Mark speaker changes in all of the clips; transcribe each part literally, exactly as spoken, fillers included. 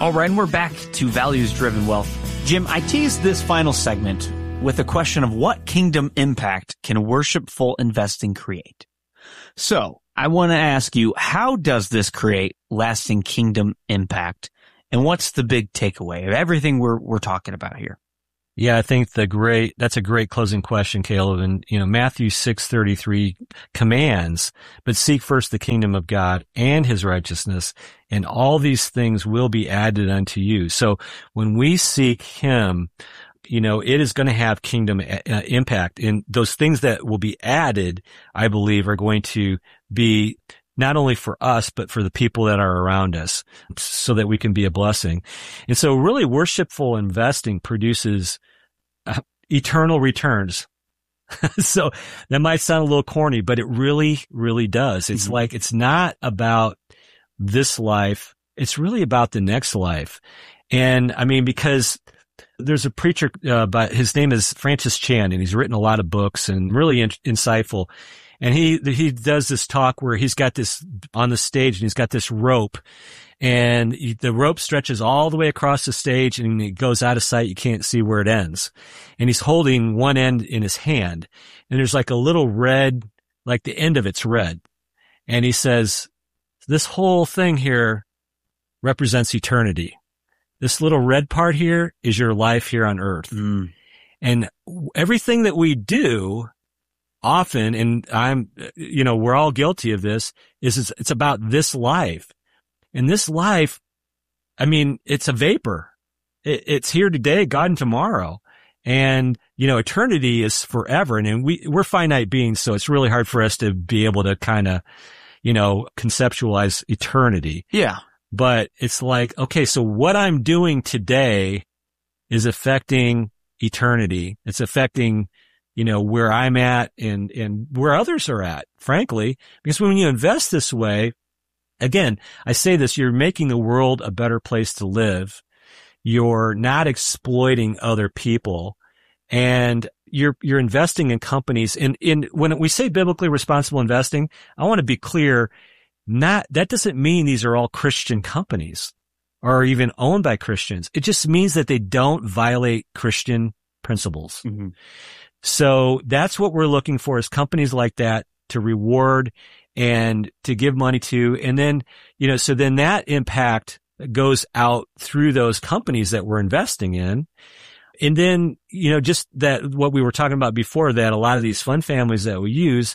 Speaker 1: All right, and we're back to values-driven wealth. Jim, I teased this final segment with a question of what kingdom impact can worshipful investing create? So I want to ask you, how does this create lasting kingdom impact? And what's the big takeaway of everything we're we're talking about here?
Speaker 2: Yeah, I think the great, that's a great closing question, Caleb. And, you know, Matthew six thirty-three commands, but seek first the kingdom of God and his righteousness, and all these things will be added unto you. So when we seek him, you know, it is going to have kingdom uh, impact. And those things that will be added, I believe, are going to be not only for us, but for the people that are around us, so that we can be a blessing. And so really worshipful investing produces uh, eternal returns. So that might sound a little corny, but it really, really does. It's mm-hmm. like, it's not about this life. It's really about the next life. And I mean, because there's a preacher, uh, but his name is Francis Chan, and he's written a lot of books and really in- insightful. And he, he does this talk where he's got this on the stage and he's got this rope, and he, the rope stretches all the way across the stage and it goes out of sight. You can't see where it ends. And he's holding one end in his hand, and there's like a little red, like the end of it's red. And he says, this whole thing here represents eternity. This little red part here is your life here on earth. Mm. And everything that we do often, and I'm, you know, we're all guilty of this, is it's, it's about this life. And this life, I mean, it's a vapor. It, it's here today, gone tomorrow. And, you know, eternity is forever. And, and we, we're finite beings, so it's really hard for us to be able to kind of, you know, conceptualize eternity.
Speaker 1: Yeah.
Speaker 2: But it's like, okay, so what I'm doing today is affecting eternity. It's affecting, you know, where I'm at and, and where others are at, frankly, because when you invest this way, again, I say this, you're making the world a better place to live. You're not exploiting other people, and you're, you're investing in companies. And in, when we say biblically responsible investing, I want to be clear, not, that doesn't mean these are all Christian companies or even owned by Christians. It just means that they don't violate Christian principles. Mm-hmm. So that's what we're looking for, is companies like that to reward and to give money to. And then, you know, so then that impact goes out through those companies that we're investing in. And then, you know, just that what we were talking about before, that a lot of these fund families that we use,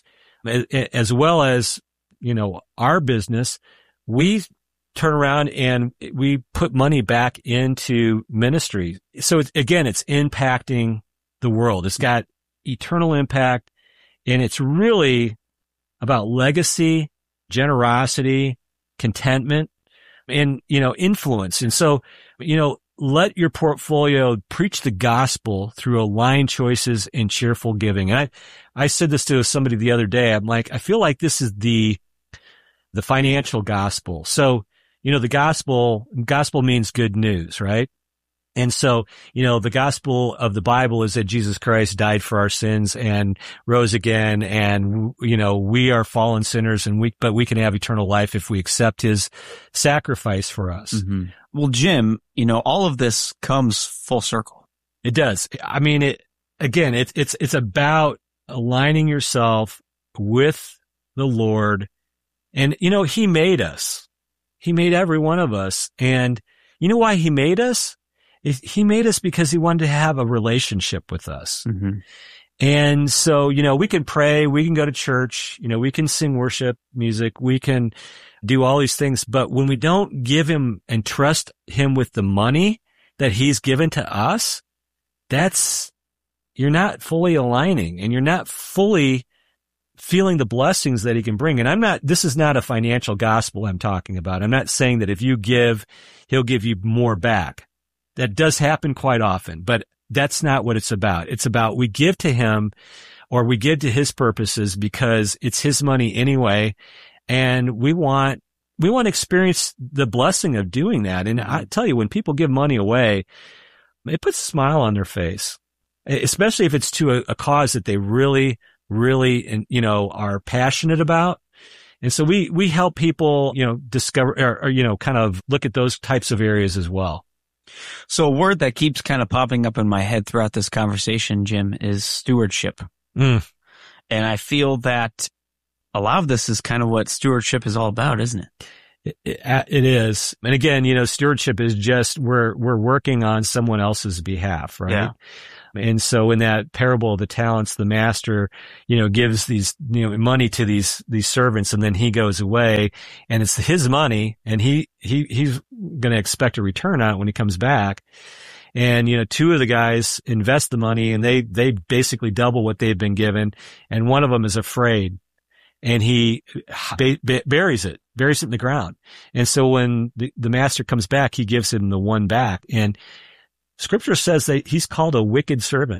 Speaker 2: as well as, you know, our business, we turn around and we put money back into ministry. So it's, again, it's impacting the world. It's got eternal impact, and it's really about legacy, generosity, contentment, and, you know, influence. And so, you know, let your portfolio preach the gospel through aligned choices and cheerful giving. And I, I said this to somebody the other day. I'm like, I feel like this is the, the financial gospel. So, you know, the gospel, gospel means good news, right? And so, you know, the gospel of the Bible is that Jesus Christ died for our sins and rose again. And, you know, we are fallen sinners, and we, but we can have eternal life if we accept his sacrifice for us.
Speaker 1: Mm-hmm. Well, Jim, you know, all of this comes full circle.
Speaker 2: It does. I mean, it, again, it's, it's, it's about aligning yourself with the Lord. And, you know, he made us. He made every one of us. And you know why he made us? He made us because he wanted to have a relationship with us. Mm-hmm. And so, you know, we can pray, we can go to church, you know, we can sing worship music, we can do all these things. But when we don't give him and trust him with the money that he's given to us, that's, you're not fully aligning, and you're not fully feeling the blessings that he can bring. And I'm not, this is not a financial gospel I'm talking about. I'm not saying that if you give, he'll give you more back. That does happen quite often, but that's not what it's about. It's about we give to him, or we give to his purposes, because it's his money anyway. And we want, we want to experience the blessing of doing that. And I tell you, when people give money away, it puts a smile on their face, especially if it's to a, a cause that they really, really, you know, are passionate about. And so we, we help people, you know, discover or, or, you know, kind of look at those types of areas as well.
Speaker 1: So a word that keeps kind of popping up in my head throughout this conversation, Jim, is stewardship.
Speaker 2: Mm.
Speaker 1: And I feel that a lot of this is kind of what stewardship is all about, isn't it?
Speaker 2: It, it, it is. And again, you know, stewardship is just we're, we're working on someone else's behalf, right?
Speaker 1: Yeah.
Speaker 2: And so in that parable of the talents, the master, you know, gives these, you know, money to these, these servants, and then he goes away, and it's his money, and he, he, he's going to expect a return on it when he comes back. And, you know, two of the guys invest the money, and they, they basically double what they've been given. And one of them is afraid, and he ba- ba- buries it, buries it in the ground. And so when the, the master comes back, he gives him the one back. And Scripture says that he's called a wicked servant.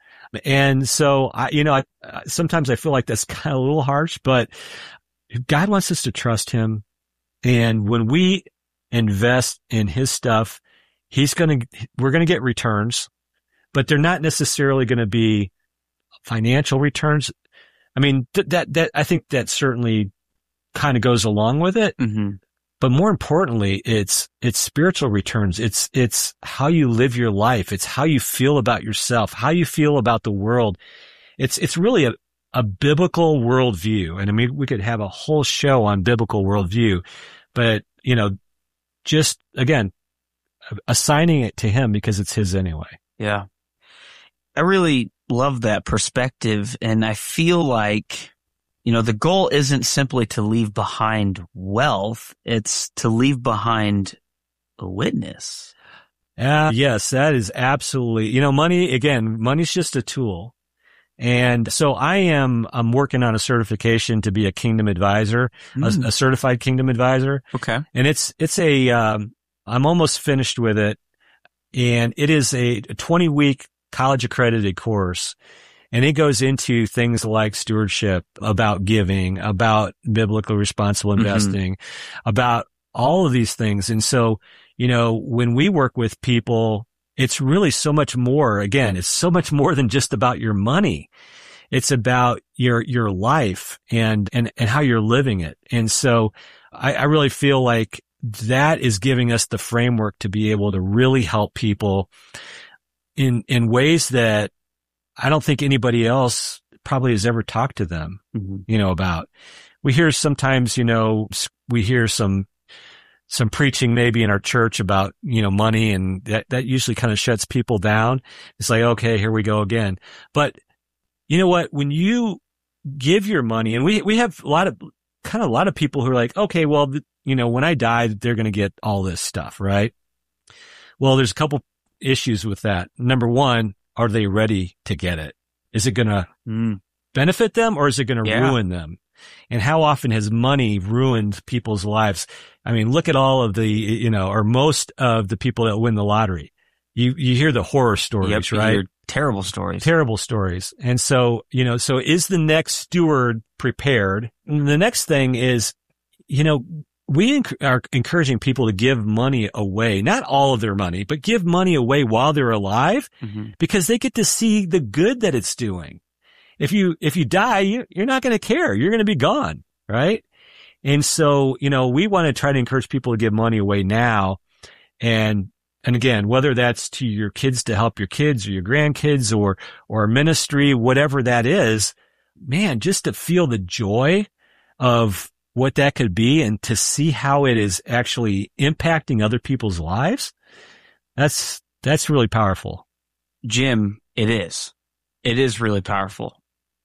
Speaker 2: And so, I, you know, I, sometimes I feel like that's kind of a little harsh, but God wants us to trust him. And when we invest in his stuff, he's going to, we're going to get returns, but they're not necessarily going to be financial returns. I mean, th- that, that, I think that certainly kind of goes along with it.
Speaker 1: Mm-hmm.
Speaker 2: But more importantly, it's, it's spiritual returns. It's, it's how you live your life. It's how you feel about yourself, how you feel about the world. It's, it's really a, a biblical worldview. And I mean, we could have a whole show on biblical worldview, but, you know, just again, assigning it to him because it's his anyway.
Speaker 1: Yeah. I really love that perspective. And I feel like, you know, the goal isn't simply to leave behind wealth. It's to leave behind a witness.
Speaker 2: Uh, yes, that is absolutely, you know, money, again, money's just a tool. And so I am, I'm working on a certification to be a kingdom advisor, mm. a, a certified kingdom advisor.
Speaker 1: Okay.
Speaker 2: And it's, it's a, um, I'm almost finished with it. And it is a twenty week college accredited course. And it goes into things like stewardship, about giving, about biblical responsible investing, mm-hmm. about all of these things. And so, you know, when we work with people, it's really so much more. Again, it's so much more than just about your money. It's about your, your life and, and, and how you're living it. And so I, I really feel like that is giving us the framework to be able to really help people in, in ways that I don't think anybody else probably has ever talked to them, mm-hmm. you know, about. We hear sometimes, you know, we hear some, some preaching maybe in our church about, you know, money, and that, that usually kind of shuts people down. It's like, okay, here we go again. But you know what? When you give your money, and we, we have a lot of, kind of a lot of people who are like, okay, well, you know, when I die, they're going to get all this stuff, right? Well, there's a couple issues with that. Number one, are they ready to get it? Is it going to mm. benefit them, or is it going to yeah. ruin them? And how often has money ruined people's lives? I mean, look at all of the, you know, or most of the people that win the lottery. You, you hear the horror stories,
Speaker 1: yep, you
Speaker 2: right?
Speaker 1: hear terrible stories.
Speaker 2: Terrible stories. And so, you know, so is the next steward prepared? And the next thing is, you know, we enc- are encouraging people to give money away, not all of their money, but give money away while they're alive, mm-hmm. because they get to see the good that it's doing. If you, if you die, you, you're not going to care. You're going to be gone, right? And so, you know, we want to try to encourage people to give money away now. And, and again, whether that's to your kids to help your kids or your grandkids or, or ministry, whatever that is, man, just to feel the joy of what that could be and to see how it is actually impacting other people's lives. That's, that's really powerful.
Speaker 1: Jim, it is. It is really powerful.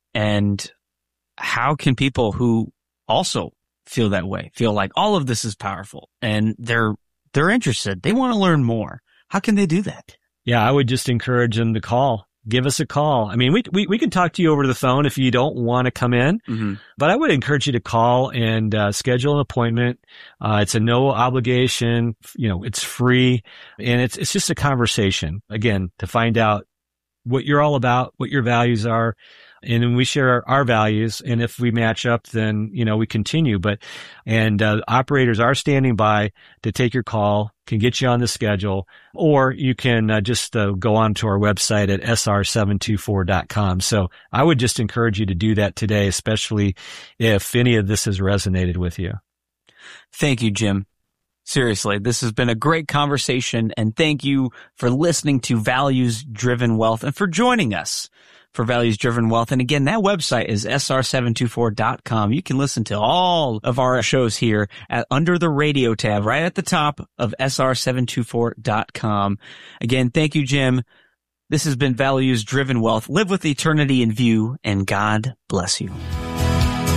Speaker 1: And how can people who also feel that way, feel like all of this is powerful and they're, they're interested, they want to learn more, how can they do that?
Speaker 2: Yeah, I would just encourage them to call. Give us a call. I mean, we, we, we can talk to you over the phone if you don't want to come in, mm-hmm. but I would encourage you to call and uh, schedule an appointment. Uh, it's a no obligation, you know, it's free, and it's, it's just a conversation, again, to find out what you're all about, what your values are, And then we share our values. And if we match up, then, you know, we continue. But, and, uh, operators are standing by to take your call, can get you on the schedule, or you can uh, just uh, go on to our website at S R seven two four dot com. So I would just encourage you to do that today, especially if any of this has resonated with you.
Speaker 1: Thank you, Jim. Seriously, this has been a great conversation, and thank you for listening to Values Driven Wealth and for joining us for Values Driven Wealth. And again, that website is S R seven two four dot com. You can listen to all of our shows here at under the radio tab right at the top of S R seven two four dot com. Again, thank you, Jim. This has been Values Driven Wealth. Live with eternity in view, and God bless you.